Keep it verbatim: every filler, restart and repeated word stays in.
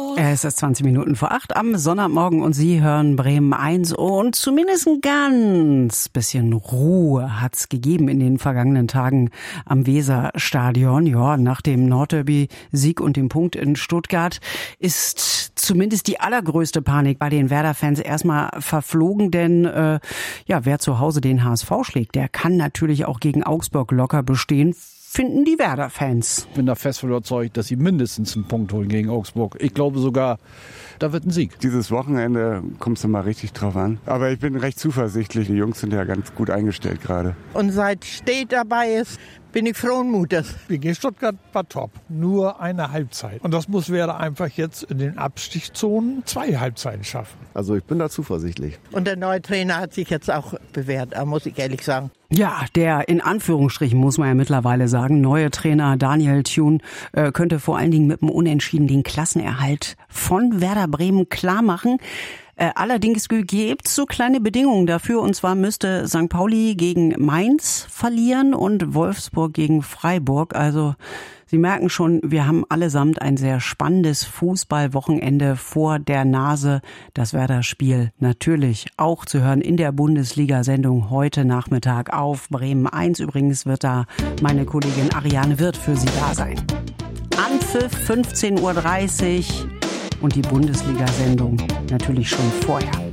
Es ist zwanzig Minuten vor acht am Sonntagmorgen und Sie hören Bremen eins und zumindest ein ganz bisschen Ruhe hat's gegeben in den vergangenen Tagen am Weserstadion. Ja, nach dem Nordderby-Sieg und dem Punkt in Stuttgart ist zumindest die allergrößte Panik bei den Werder-Fans erstmal verflogen, denn äh, ja, wer zu Hause den H S V schlägt, der kann natürlich auch gegen Augsburg locker bestehen, finden die Werder-Fans. Ich bin da fest von überzeugt, dass sie mindestens einen Punkt holen gegen Augsburg. Ich glaube sogar, da wird ein Sieg. Dieses Wochenende kommst du mal richtig drauf an. Aber ich bin recht zuversichtlich. Die Jungs sind ja ganz gut eingestellt gerade. Und seit Steht dabei ist, bin ich frohen Mutes. Gegen Stuttgart war top. Nur eine Halbzeit. Und das muss Werder einfach jetzt in den Abstiegszonen zwei Halbzeiten schaffen. Also ich bin da zuversichtlich. Und der neue Trainer hat sich jetzt auch bewährt, muss ich ehrlich sagen. Ja, der in Anführungsstrichen, muss man ja mittlerweile sagen, neue Trainer Daniel Thune äh, könnte vor allen Dingen mit dem Unentschieden den Klassenerhalt von Werder Bremen klar machen. Äh, allerdings gibt es so kleine Bedingungen dafür, und zwar müsste Sankt Pauli gegen Mainz verlieren und Wolfsburg gegen Freiburg. Also Sie merken schon, wir haben allesamt ein sehr spannendes Fußballwochenende vor der Nase. Das Werder-Spiel natürlich auch zu hören in der Bundesliga-Sendung heute Nachmittag auf Bremen eins. Übrigens wird da meine Kollegin Ariane Wirth für Sie da sein. Anpfiff fünfzehn Uhr dreißig und die Bundesliga-Sendung natürlich schon vorher.